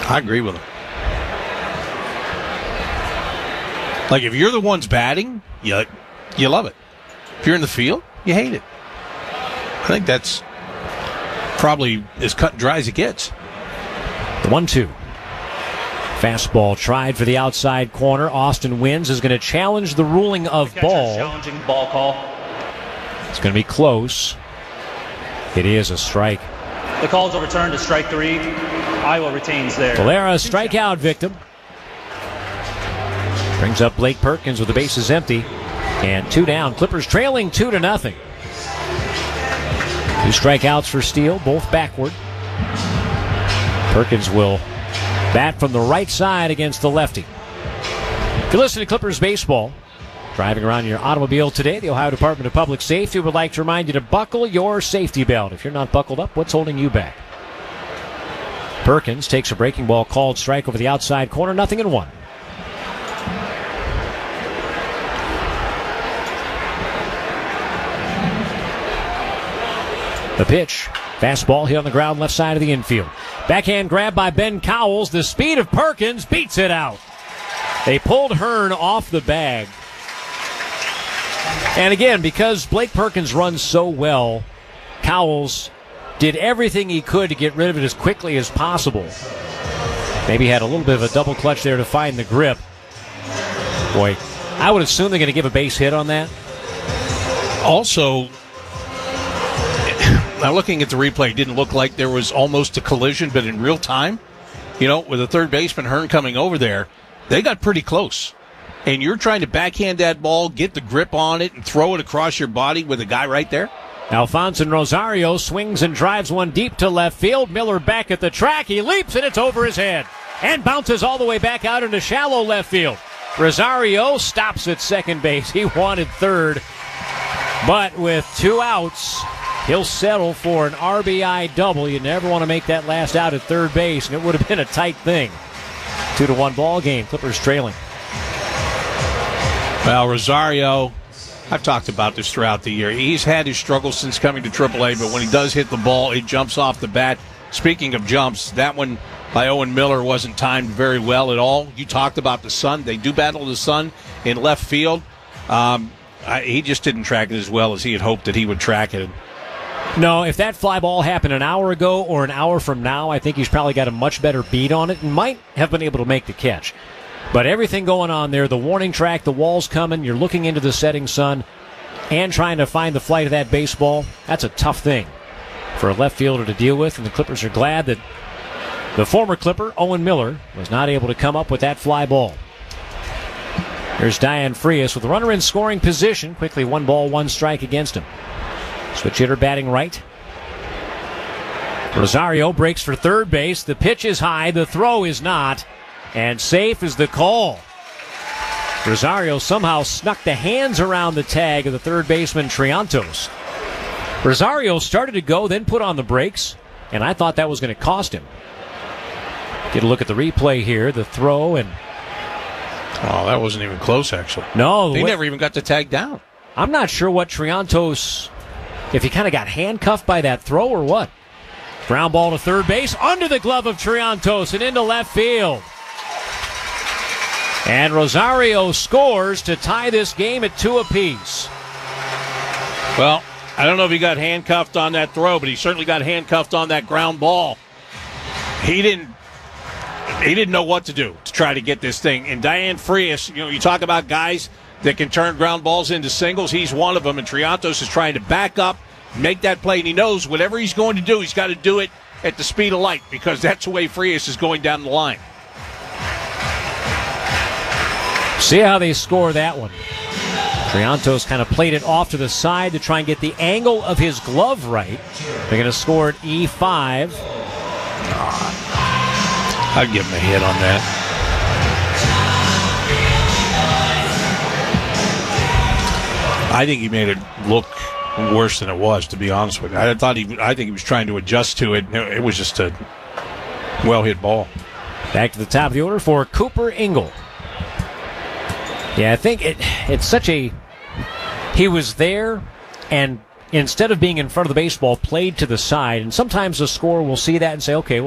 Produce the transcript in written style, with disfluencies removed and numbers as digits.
I agree with him. Like, if you're the ones batting, you love it. If you're in the field, you hate it. I think that's probably as cut and dry as it gets. The 1-2. Fastball tried for the outside corner. Austin Wynns is going to challenge the ruling of ball. Challenging ball call. It's going to be close. It is a strike. The call is overturned to strike 3. Iowa retains there. Valera, strikeout victim. Brings up Blake Perkins with the bases empty. And 2 down. Clippers trailing 2-0. 2 strikeouts for Steele, both backward. Perkins will bat from the right side against the lefty. If you listen to Clippers baseball, driving around in your automobile today, the Ohio Department of Public Safety would like to remind you to buckle your safety belt. If you're not buckled up, what's holding you back? Perkins takes a breaking ball called strike over the outside corner, 0-1. The pitch, fastball hit on the ground left side of the infield. Backhand grab by Ben Cowles. The speed of Perkins beats it out. They pulled Hearn off the bag. And again, because Blake Perkins runs so well, Cowles did everything he could to get rid of it as quickly as possible. Maybe had a little bit of a double clutch there to find the grip. Boy, I would assume they're going to give a base hit on that. Also, now looking at the replay, it didn't look like there was almost a collision, but in real time, with the third baseman Hearn coming over there, they got pretty close. And you're trying to backhand that ball, get the grip on it, and throw it across your body with a guy right there? Alfonso Rosario swings and drives one deep to left field. Miller back at the track. He leaps, and it's over his head. And bounces all the way back out into shallow left field. Rosario stops at second base. He wanted third. But with 2 outs, he'll settle for an RBI double. You never want to make that last out at third base, and it would have been a tight thing. 2-1 ball game. Clippers trailing. Well, Rosario, I've talked about this throughout the year. He's had his struggles since coming to AAA, but when he does hit the ball, it jumps off the bat. Speaking of jumps, that one by Owen Miller wasn't timed very well at all. You talked about the sun. They do battle the sun in left field. He just didn't track it as well as he had hoped that he would track it. No, if that fly ball happened an hour ago or an hour from now, I think he's probably got a much better beat on it and might have been able to make the catch. But everything going on there, the warning track, the wall's coming, you're looking into the setting sun and trying to find the flight of that baseball, that's a tough thing for a left fielder to deal with, and the Clippers are glad that the former Clipper, Owen Miller, was not able to come up with that fly ball. Here's Diane Frias with the runner in scoring position. Quickly 1 ball, 1 strike against him. Switch hitter batting right. Rosario breaks for third base. The pitch is high. The throw is not. And safe is the call. Rosario somehow snuck the hands around the tag of the third baseman, Triantos. Rosario started to go, then put on the brakes, and I thought that was going to cost him. Get a look at the replay here. The throw and... Oh, that wasn't even close, actually. No. They never even got the tag down. I'm not sure what Triantos... If he kind of got handcuffed by that throw or what. Ground ball to third base, under the glove of Triantos and into left field. And Rosario scores to tie this game at 2 apiece. Well, I don't know if he got handcuffed on that throw, but he certainly got handcuffed on that ground ball. He didn't know what to do to try to get this thing. And Diane Frias, you talk about guys that can turn ground balls into singles. He's one of them, and Triantos is trying to back up, make that play, and he knows whatever he's going to do, he's got to do it at the speed of light because that's the way Frias is going down the line. See how they score that one. Triantos kind of played it off to the side to try and get the angle of his glove right. They're going to score at E5. I'd give him a hit on that. I think he made it look worse than it was, to be honest with you. I think he was trying to adjust to it. It was just a well-hit ball. Back to the top of the order for Cooper Ingle. Yeah, I think it's such a... He was there, and instead of being in front of the baseball, played to the side. And sometimes the scorer will see that and say, okay,